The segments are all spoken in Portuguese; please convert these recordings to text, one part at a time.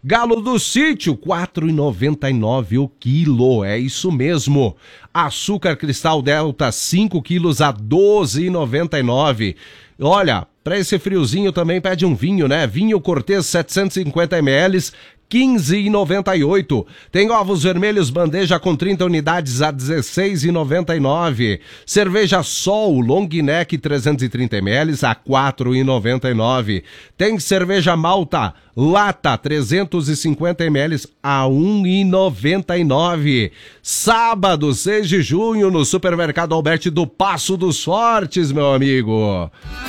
Galo do Sítio, 4,99 o quilo, é isso mesmo. Açúcar Cristal Delta, 5 quilos a 12,99. Olha, para esse friozinho também pede um vinho, né? Vinho Cortez 750 ml, 15,98. Tem ovos vermelhos bandeja com 30 unidades a 16,99. Cerveja Sol Long Neck 330 ml a 4,99. Tem cerveja Malta Lata 350 ml a 1,99. Sábado, 6 de junho, no Supermercado Alberti do Passo dos Fortes, meu amigo.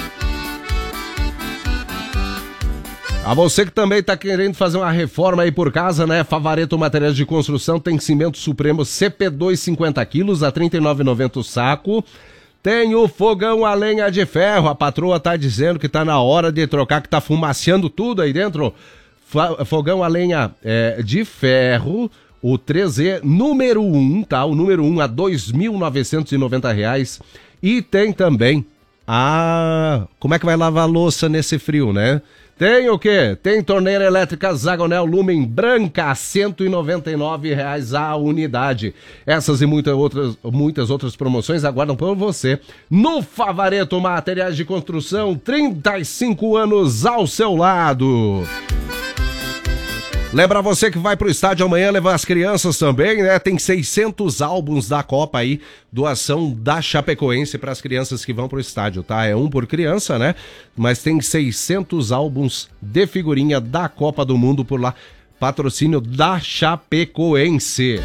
A você que também está querendo fazer uma reforma aí por casa, né? Favareto Materiais de Construção tem cimento supremo CP2 50 quilos a R$ 39,90 o saco. Tem o fogão a lenha de ferro. A patroa tá dizendo que tá na hora de trocar, que tá fumaciando tudo aí dentro. Fogão a lenha de ferro, o 3E número 1, tá? O número 1 a R$ 2.990. E tem também como é que vai lavar a louça nesse frio, né? Tem o quê? Tem torneira elétrica Zagonel Lumen branca a R$ 199 a unidade. Essas e muitas outras promoções aguardam por você no Favareto Materiais de Construção, 35 anos ao seu lado. Lembra você que vai pro estádio amanhã levar as crianças também, né? Tem 600 álbuns da Copa aí, doação da Chapecoense para as crianças que vão pro estádio, tá? É um por criança, né? Mas tem 600 álbuns de figurinha da Copa do Mundo por lá. Patrocínio da Chapecoense.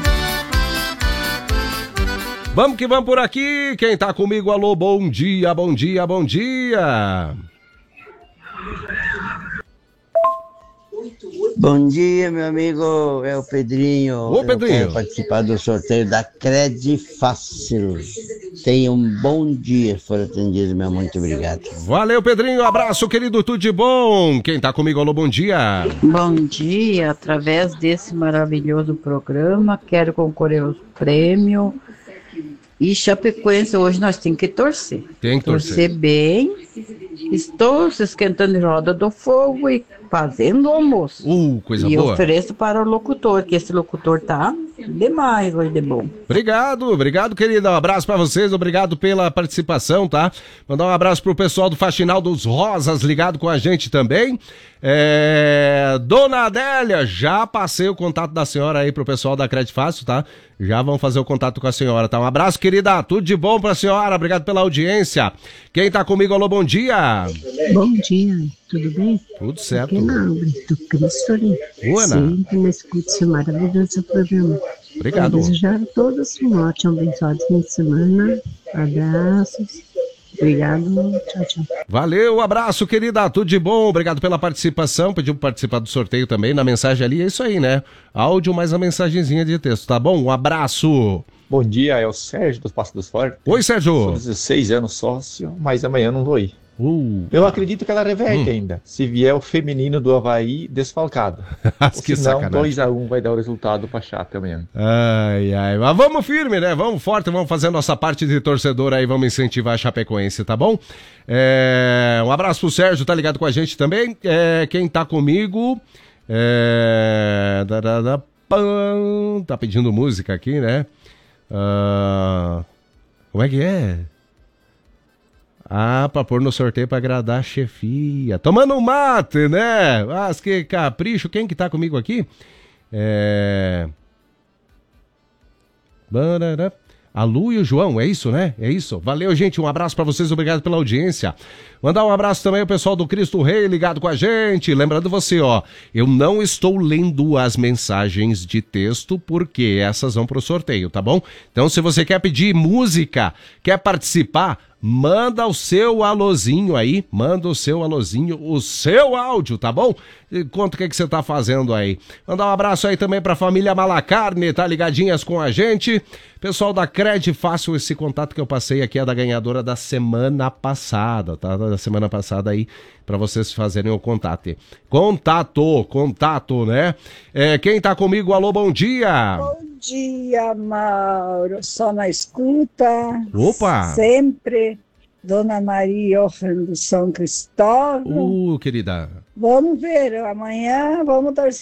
Vamos que vamos por aqui. Quem tá comigo? Alô, bom dia, bom dia, bom dia. Bom dia, meu amigo, é o Pedrinho. Ô, Pedrinho. Eu quero participar do sorteio da Cred Fácil. Tenha um bom dia, se for atendido, meu, muito obrigado. Valeu, Pedrinho, abraço, querido, tudo de bom. Quem tá comigo, alô, bom dia. Bom dia, através desse maravilhoso programa, quero concorrer aos prêmios. E Chapecoense, hoje nós temos que torcer. Tem que torcer bem. Estou se esquentando em roda do fogo e fazendo o almoço. Coisa e boa. E ofereço para o locutor, que esse locutor tá demais hoje de bom. Obrigado, querida. Um abraço pra vocês, obrigado pela participação, tá? Mandar um abraço pro pessoal do Faxinal dos Rosas, ligado com a gente também. Dona Adélia, já passei o contato da senhora aí pro pessoal da Cred Fácil, tá? Já vão fazer o contato com a senhora, tá? Um abraço, querida, tudo de bom pra senhora, obrigado pela audiência. Quem tá comigo, alô, bom dia. Bom dia, tudo bem? Tudo certo. Aqui na Abre do Cristo ali. Sempre me escuta esse maravilhoso programa. Obrigado. Quero desejar a todos um ótimo, abençoado fim de semana. Abraços. Obrigado, tchau, tchau. Valeu, abraço, querida, tudo de bom, obrigado pela participação, pediu para participar do sorteio também, na mensagem ali, é isso aí, né? Áudio mais a mensagenzinha de texto, tá bom? Um abraço. Bom dia, é o Sérgio dos Passos dos Fortes. Oi, Sérgio. Sou 16 anos sócio, mas amanhã não vou ir. Eu acredito que ela reverte ainda, se vier o feminino do Avaí desfalcado. Que senão sacanagem. 2-1 vai dar o resultado pra Chape amanhã. Mas vamos firme, né? Vamos forte, vamos fazer a nossa parte de torcedor aí, vamos incentivar a Chapecoense, tá bom? Um abraço pro Sérgio, tá ligado com a gente também. Quem tá comigo... Tá pedindo música aqui, né? Como é que é? Pra pôr no sorteio pra agradar a chefia. Tomando um mate, né? Mas que capricho. Quem que tá comigo aqui? A Lu e o João, é isso, né? É isso. Valeu, gente. Um abraço pra vocês. Obrigado pela audiência. Mandar um abraço também ao pessoal do Cristo Rei ligado com a gente. Lembrando você, ó, eu não estou lendo as mensagens de texto porque essas vão pro sorteio, tá bom? Então, se você quer pedir música, quer participar, manda o seu alôzinho aí, o seu áudio, tá bom? E conta o que você tá fazendo aí. Mandar um abraço aí também pra família Malacarne, tá ligadinhas com a gente. Pessoal da Cred Fácil, esse contato que eu passei aqui é da ganhadora da semana passada, tá? Da semana passada aí, pra vocês fazerem o contato. Contato, né? Quem tá comigo, alô, bom dia. Bom dia, Mauro. Só na escuta. Opa! Sempre. Dona Maria Johan do São Cristóvão. Querida. Vamos ver, amanhã vamos torcer.